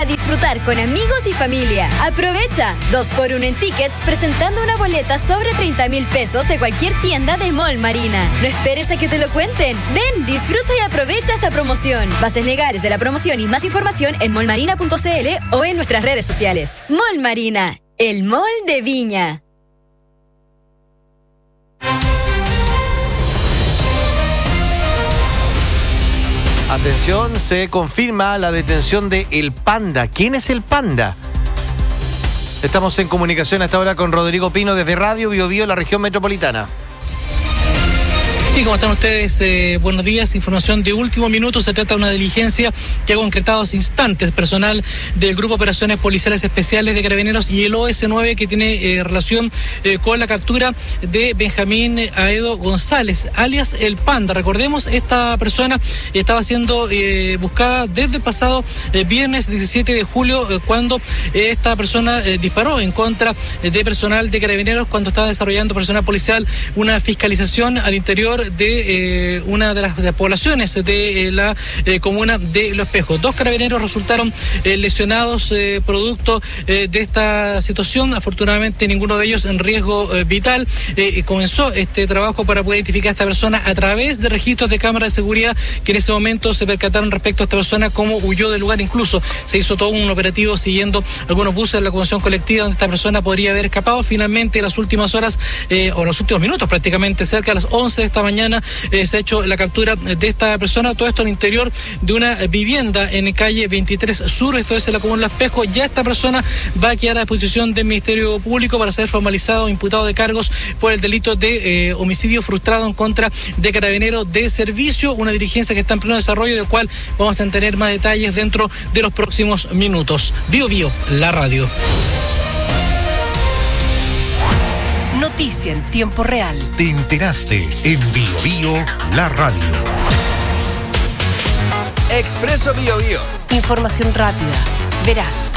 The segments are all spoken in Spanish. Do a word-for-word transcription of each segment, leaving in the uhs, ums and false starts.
disfrutar con amigos y familia. Aprovecha dos por uno en tickets presentando una boleta sobre treinta mil pesos de cualquier tienda de Mall Marina. No esperes a que te lo cuenten. Ven, disfruta y aprovecha esta promoción. Bases legales de la promoción y más información en mall marina punto c l o en nuestras redes sociales. Mall Marina, el mall de Viña. Atención, se confirma la detención de El Panda. ¿Quién es El Panda? Estamos en comunicación hasta ahora con Rodrigo Pino desde Radio Bio Bio, la región metropolitana. Sí, ¿cómo están ustedes? Eh, buenos días. Información de último minuto. Se trata de una diligencia que ha concretado hace instantes personal del Grupo de Operaciones Policiales Especiales de Carabineros y el O S nueve, que tiene eh, relación eh, con la captura de Benjamín Aedo González, alias El Panda. Recordemos, esta persona estaba siendo eh, buscada desde el pasado eh, viernes diecisiete de julio, eh, cuando eh, esta persona eh, disparó en contra de personal de Carabineros cuando estaba desarrollando personal policial una fiscalización al interior de eh, una de las, de las poblaciones de eh, la eh, comuna de Los Espejos. Dos carabineros resultaron eh, lesionados eh, producto eh, de esta situación. Afortunadamente ninguno de ellos en riesgo eh, vital. Eh, comenzó este trabajo para poder identificar a esta persona a través de registros de cámaras de seguridad que en ese momento se percataron respecto a esta persona, cómo huyó del lugar. Incluso se hizo todo un operativo siguiendo algunos buses de la locomoción colectiva donde esta persona podría haber escapado. Finalmente, en las últimas horas eh, o en los últimos minutos, prácticamente cerca de las once de esta mañana, Eh, se ha hecho la captura de esta persona. Todo esto al interior de una vivienda en calle veintitrés Sur, esto es en la comuna de Los Espejos. Ya esta persona va a quedar a disposición del Ministerio Público para ser formalizado o imputado de cargos por el delito de eh, homicidio frustrado en contra de carabineros de servicio, una diligencia que está en pleno desarrollo, del cual vamos a tener más detalles dentro de los próximos minutos. Bio Bio, la radio. Noticia en tiempo real. Te enteraste en Bio Bio, la radio. Expreso Bio Bio. Información rápida, veraz.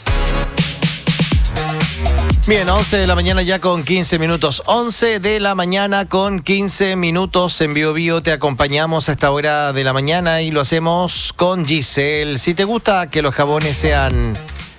Bien, once de la mañana ya con quince minutos. once de la mañana con quince minutos en Bio Bio. Te acompañamos a esta hora de la mañana y lo hacemos con Giselle. Si te gusta que los jabones sean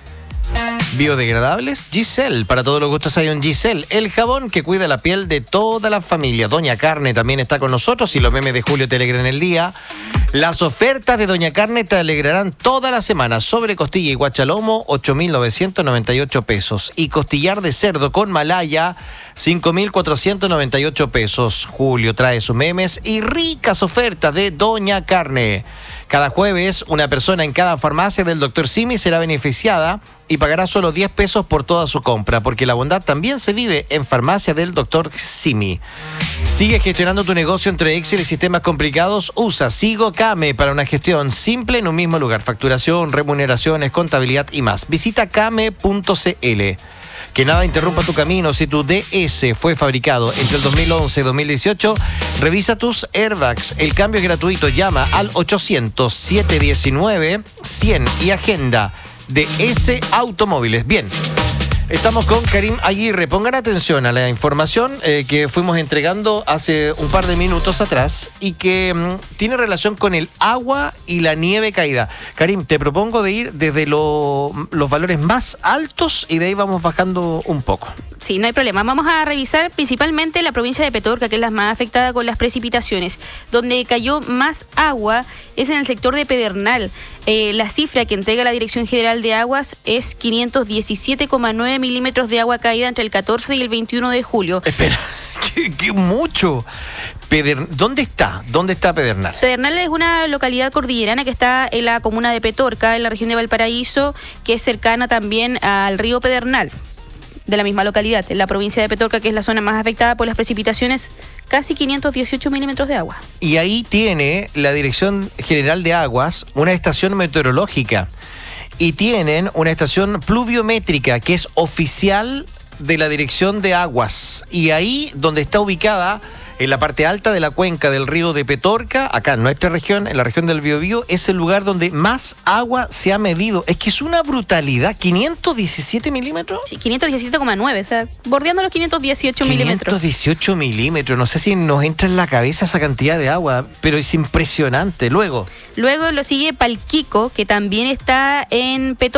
biodegradables, Giselle. Para todos los gustos hay un Giselle, el jabón que cuida la piel de toda la familia. Doña Carne también está con nosotros y los memes de Julio te alegran el día. Las ofertas de Doña Carne te alegrarán toda la semana. Sobre costilla y guachalomo, ocho mil novecientos noventa y ocho pesos. Y costillar de cerdo con malaya, cinco mil cuatrocientos noventa y ocho pesos. Julio trae sus memes y ricas ofertas de Doña Carne. Cada jueves, una persona en cada farmacia del doctor Simi será beneficiada y pagará solo diez pesos por toda su compra, porque la bondad también se vive en farmacia del doctor Simi. Sigue gestionando tu negocio entre Excel y sistemas complicados. Usa Sigo Came para una gestión simple en un mismo lugar. Facturación, remuneraciones, contabilidad y más. Visita came punto c l. Que nada interrumpa tu camino. Si tu D S fue fabricado entre el dos mil once y dos mil dieciocho, revisa tus airbags. El cambio es gratuito. Llama al ochocientos, setecientos diecinueve, cien y agenda D S Automóviles. Bien. Estamos con Karim Aguirre. Pongan atención a la información eh, que fuimos entregando hace un par de minutos atrás y que mmm, tiene relación con el agua y la nieve caída. Karim, te propongo de ir desde lo, los valores más altos y de ahí vamos bajando un poco. Sí, no hay problema. Vamos a revisar principalmente la provincia de Petorca, que es la más afectada con las precipitaciones. Donde cayó más agua es en el sector de Pedernal. Eh, la cifra que entrega la Dirección General de Aguas es quinientos diecisiete coma nueve milímetros de agua caída entre el catorce y el veintiuno de julio. Espera, qué, qué mucho. Peder... ¿Dónde está? ¿Dónde está Pedernal? Pedernal es una localidad cordillerana que está en la comuna de Petorca, en la región de Valparaíso, que es cercana también al río Pedernal, de la misma localidad, en la provincia de Petorca, que es la zona más afectada por las precipitaciones, casi quinientos dieciocho milímetros de agua. Y ahí tiene la Dirección General de Aguas una estación meteorológica y tienen una estación pluviométrica que es oficial de la Dirección de Aguas. Y ahí donde está ubicada, en la parte alta de la cuenca del río de Petorca, acá en nuestra región, en la región del Biobío, es el lugar donde más agua se ha medido. Es que es una brutalidad. ¿quinientos diecisiete milímetros? Sí, quinientos diecisiete coma nueve, o sea, bordeando los quinientos dieciocho milímetros. quinientos dieciocho milímetros. No sé si nos entra en la cabeza esa cantidad de agua, pero es impresionante. Luego. Luego lo sigue Palquico, que también está en Petorca.